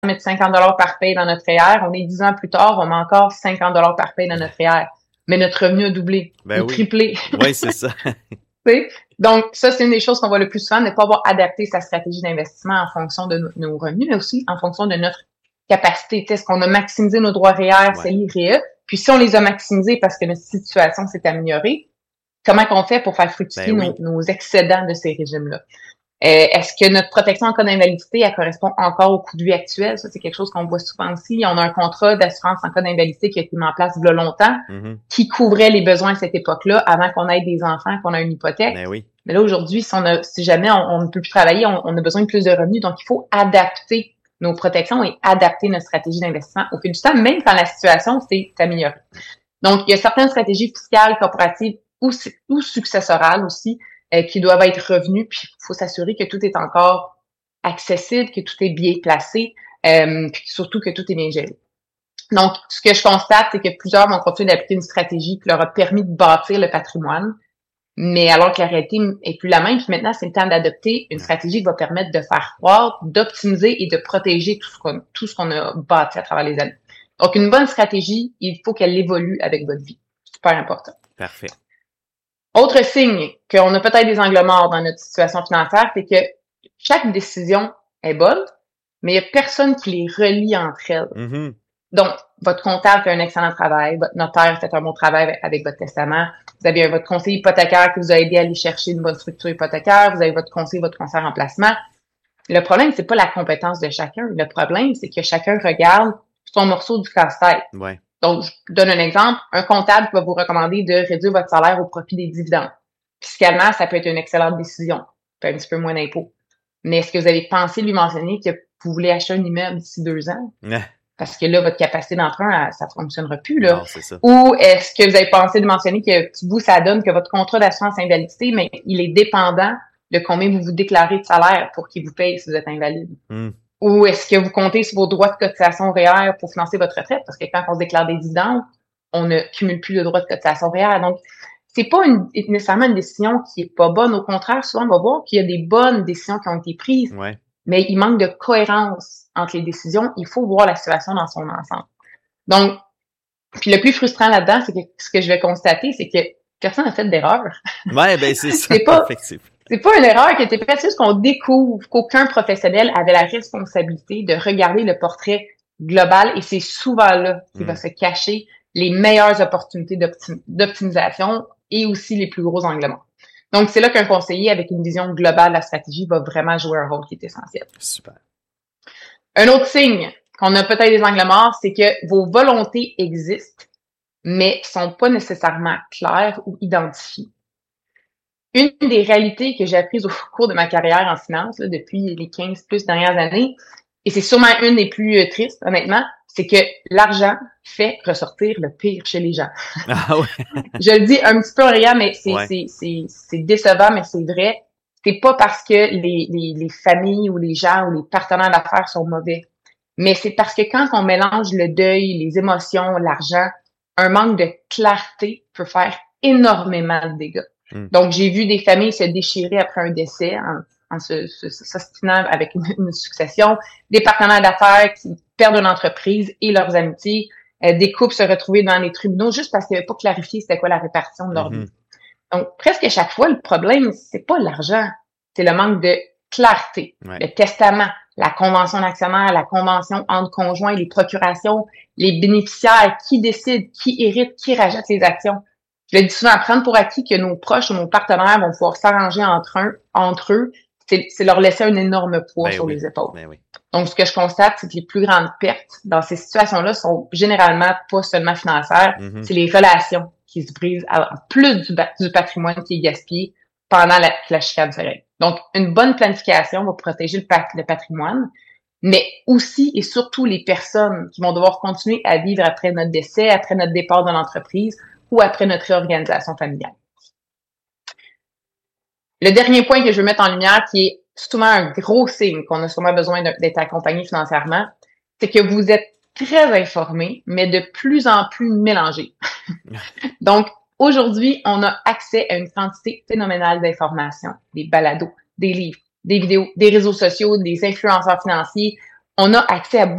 mettre 50 $ par paye dans notre REER. On est 10 ans plus tard, on met encore 50 $ par paye dans notre REER. Mais notre revenu a doublé ou Oui. triplé. Oui, c'est ça. T'sais? Donc, ça, c'est une des choses qu'on voit le plus souvent, ne pas avoir adapté sa stratégie d'investissement en fonction de nos revenus, mais aussi en fonction de notre capacité. Est-ce qu'on a maximisé nos droits REER, CELI, REA? Puis si on les a maximisés parce que notre situation s'est améliorée, comment qu'on fait pour faire fructifier nos excédents de ces régimes-là? Est-ce que notre protection en cas d'invalidité, elle correspond encore au coût de vie actuel? Ça, c'est quelque chose qu'on voit souvent aussi. On a un contrat d'assurance en cas d'invalidité qui a été mis en place il y a longtemps, qui couvrait les besoins à cette époque-là, avant qu'on ait des enfants, qu'on a une hypothèque. Mais là, aujourd'hui, si jamais on ne peut plus travailler, on a besoin de plus de revenus. Donc, il faut adapter nos protections et adapter notre stratégie d'investissement au fil du temps, même quand la situation s'est améliorée. Donc, il y a certaines stratégies fiscales, corporatives ou successorales aussi, qui doivent être revenus, puis il faut s'assurer que tout est encore accessible, que tout est bien placé, puis surtout que tout est bien géré. Donc, ce que je constate, c'est que plusieurs vont continuer d'appliquer une stratégie qui leur a permis de bâtir le patrimoine, mais alors que la réalité est plus la même, puis maintenant, c'est le temps d'adopter une stratégie qui va permettre de faire croître, d'optimiser et de protéger tout ce qu'on a bâti à travers les années. Donc, une bonne stratégie, il faut qu'elle évolue avec votre vie. Super important. Parfait. Autre signe qu'on a peut-être des angles morts dans notre situation financière, c'est que chaque décision est bonne, mais il n'y a personne qui les relie entre elles. Donc, votre comptable fait un excellent travail, votre notaire fait un bon travail avec votre testament, vous avez votre conseiller hypothécaire qui vous a aidé à aller chercher une bonne structure hypothécaire, vous avez votre conseiller en placement. Le problème, c'est pas la compétence de chacun. Le problème, c'est que chacun regarde son morceau du casse-tête. Donc, je donne un exemple. Un comptable va vous recommander de réduire votre salaire au profit des dividendes. Fiscalement, ça peut être une excellente décision. Fait un petit peu moins d'impôts. Mais est-ce que vous avez pensé lui mentionner que vous voulez acheter un immeuble d'ici 2 ans? Parce que là, votre capacité d'emprunt, ça ne fonctionnera plus, là. Non, c'est ça. Ou est-ce que vous avez pensé de mentionner que vous, ça donne que votre contrat d'assurance invalidité, mais il est dépendant de combien vous déclarez de salaire pour qu'il vous paye si vous êtes invalide? Ou est-ce que vous comptez sur vos droits de cotisation REER pour financer votre retraite? Parce que quand on se déclare des dividendes, on ne cumule plus de droits de cotisation REER. Donc, c'est pas nécessairement une décision qui est pas bonne. Au contraire, souvent, on va voir qu'il y a des bonnes décisions qui ont été prises, mais il manque de cohérence entre les décisions. Il faut voir la situation dans son ensemble. Donc, puis le plus frustrant là-dedans, c'est que ce que je vais constater, c'est que personne n'a fait d'erreur. Ouais, ben c'est ça, effectivement. C'est pas une erreur qui a été faite, c'est juste qu'on découvre qu'aucun professionnel avait la responsabilité de regarder le portrait global et c'est souvent là qu'il va se cacher les meilleures opportunités d'optimisation et aussi les plus gros angles morts. Donc, c'est là qu'un conseiller avec une vision globale de la stratégie va vraiment jouer un rôle qui est essentiel. Super. Un autre signe qu'on a peut-être des angles morts, c'est que vos volontés existent, mais sont pas nécessairement claires ou identifiées. Une des réalités que j'ai apprises au cours de ma carrière en finance, là, depuis les 15 plus dernières années, et c'est sûrement une des plus tristes, honnêtement, c'est que l'argent fait ressortir le pire chez les gens. Ah ouais. Je le dis un petit peu en riant, mais c'est décevant, mais c'est vrai. C'est pas parce que les familles ou les gens ou les partenaires d'affaires sont mauvais, mais c'est parce que quand on mélange le deuil, les émotions, l'argent, un manque de clarté peut faire énormément de dégâts. Donc, j'ai vu des familles se déchirer après un décès en s'ostinant avec une succession, des partenaires d'affaires qui perdent une entreprise et leurs amitiés, des couples se retrouver dans les tribunaux juste parce qu'ils n'avaient pas clarifié c'était quoi la répartition de leur vie. Donc, presque à chaque fois, le problème, c'est pas l'argent, c'est le manque de clarté. Le testament, la convention d'actionnaire, la convention entre conjoints, les procurations, les bénéficiaires, qui décide, qui hérite, qui rachète les actions. Je le dis souvent, prendre pour acquis que nos proches ou nos partenaires vont pouvoir s'arranger entre eux, c'est leur laisser un énorme poids sur les épaules. Donc, ce que je constate, c'est que les plus grandes pertes dans ces situations-là sont généralement pas seulement financières, c'est les relations qui se brisent, plus du patrimoine qui est gaspillé pendant la chicane se règle. Donc, une bonne planification va protéger le patrimoine, mais aussi et surtout les personnes qui vont devoir continuer à vivre après notre décès, après notre départ de l'entreprise, ou après notre réorganisation familiale. Le dernier point que je veux mettre en lumière, qui est souvent un gros signe qu'on a sûrement besoin d'être accompagné financièrement, c'est que vous êtes très informé, mais de plus en plus mélangé. Donc, aujourd'hui, on a accès à une quantité phénoménale d'informations, des balados, des livres, des vidéos, des réseaux sociaux, des influenceurs financiers. On a accès à